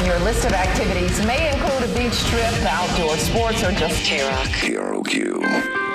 Your list of activities may include a beach trip, outdoor sports, or just K-Rock. KROQ.